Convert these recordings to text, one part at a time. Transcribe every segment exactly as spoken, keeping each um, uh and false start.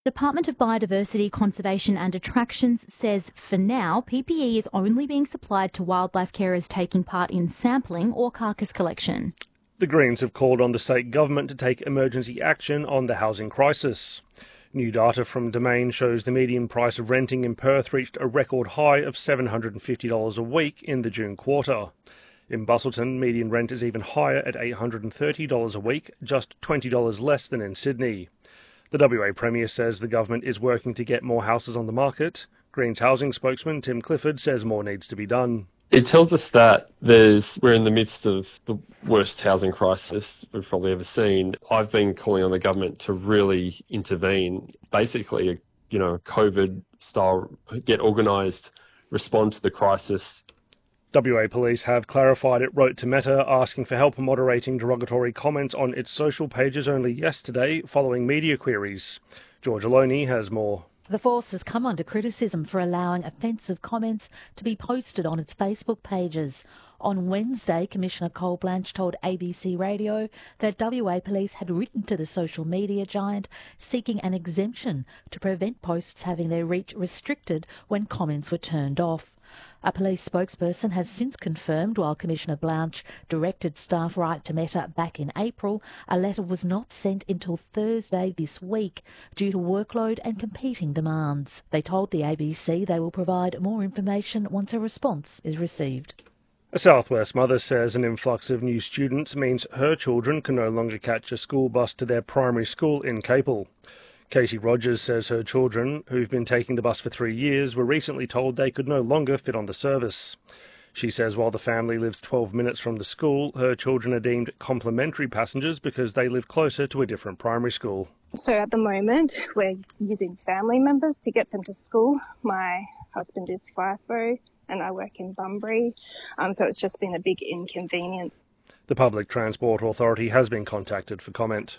Department of Biodiversity, Conservation and Attractions says for now, P P E is only being supplied to wildlife carers taking part in sampling or carcass collection. The Greens have called on the state government to take emergency action on the housing crisis. New data from Domain shows the median price of renting in Perth reached a record high of seven hundred fifty dollars a week in the June quarter. In Busselton, median rent is even higher at eight hundred thirty dollars a week, just twenty dollars less than in Sydney. The W A Premier says the government is working to get more houses on the market. Greens housing spokesman Tim Clifford says more needs to be done. It tells us that there's we're in the midst of the worst housing crisis we've probably ever seen. I've been calling on the government to really intervene, basically, you know, COVID-style, get organised, respond to the crisis. W A Police have clarified it wrote to Meta asking for help moderating derogatory comments on its social pages only yesterday following media queries. George Aloni has more. The force has come under criticism for allowing offensive comments to be posted on its Facebook pages. On Wednesday, Commissioner Cole Blanche told A B C Radio that W A Police had written to the social media giant seeking an exemption to prevent posts having their reach restricted when comments were turned off. A police spokesperson has since confirmed while Commissioner Blanche directed staff write to Meta back in April, a letter was not sent until Thursday this week due to workload and competing demands. They told the A B C they will provide more information once a response is received. A South West mother says an influx of new students means her children can no longer catch a school bus to their primary school in Capel. Casey Rogers says her children, who've been taking the bus for three years, were recently told they could no longer fit on the service. She says while the family lives twelve minutes from the school, her children are deemed complimentary passengers because they live closer to a different primary school. So at the moment, we're using family members to get them to school. My husband is FIFO and I work in Bunbury, um, so it's just been a big inconvenience. The Public Transport Authority has been contacted for comment.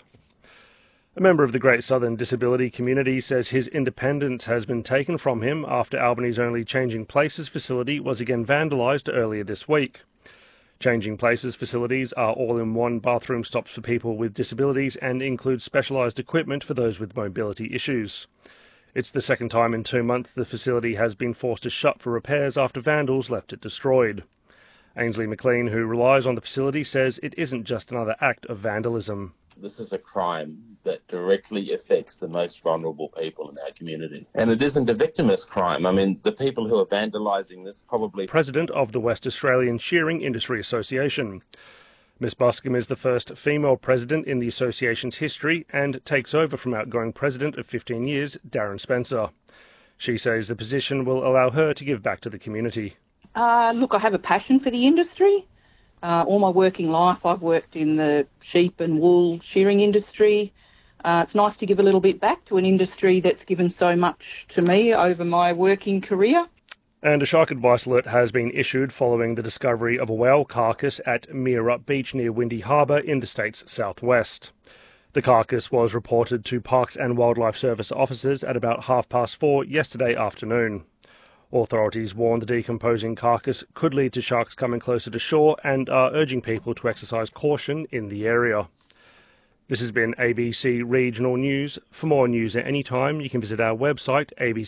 A member of the Great Southern Disability community says his independence has been taken from him after Albany's only Changing Places facility was again vandalised earlier this week. Changing Places facilities are all-in-one bathroom stops for people with disabilities and include specialised equipment for those with mobility issues. It's the second time in two months the facility has been forced to shut for repairs after vandals left it destroyed. Ainsley McLean, who relies on the facility, says it isn't just another act of vandalism. This is a crime that directly affects the most vulnerable people in our community. And it isn't a victimist crime. I mean, the people who are vandalising this probably... President of the West Australian Shearing Industry Association. Miss Buscombe is the first female president in the association's history and takes over from outgoing president of fifteen years, Darren Spencer. She says the position will allow her to give back to the community. Uh, look, I have a passion for the industry. Uh, all my working life I've worked in the sheep and wool shearing industry. Uh, it's nice to give a little bit back to an industry that's given so much to me over my working career. And a shark advice alert has been issued following the discovery of a whale carcass at Meerup Beach near Windy Harbour in the state's southwest. The carcass was reported to Parks and Wildlife Service officers at about half past four yesterday afternoon. Authorities warn the decomposing carcass could lead to sharks coming closer to shore and are urging people to exercise caution in the area. This has been A B C Regional News. For more news at any time, you can visit our website,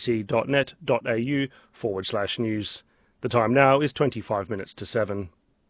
abc.net.au forward slash news. The time now is twenty-five minutes to seven.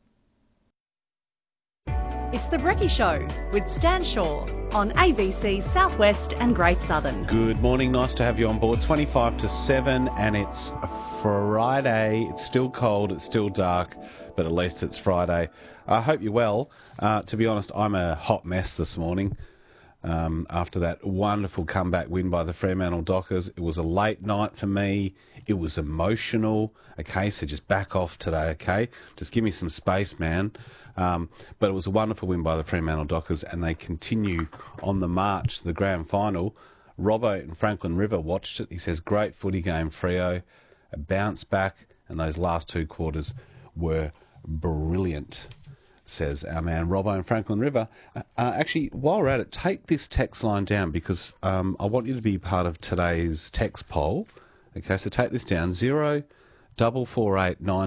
It's The Brekkie Show with Stan Shaw on A B C Southwest and Great Southern. Good morning, nice to have you on board. twenty-five to seven and it's Friday. It's still cold, it's still dark, but at least it's Friday. I hope you're well. Uh, to be honest, I'm a hot mess this morning. Um, after that wonderful comeback win by the Fremantle Dockers. It was a late night for me. It was emotional. Okay, so just back off today, okay? Just give me some space, man. Um, but it was a wonderful win by the Fremantle Dockers, and they continue on the march to the grand final. Robbo and Franklin River watched it. He says, great footy game, Freo. A bounce back, and those last two quarters were brilliant, says our man Robbo and Franklin River. Uh, uh, actually, while we're at it, take this text line down because um, I want you to be part of today's text poll. Okay, so take this down, zero double four eight nine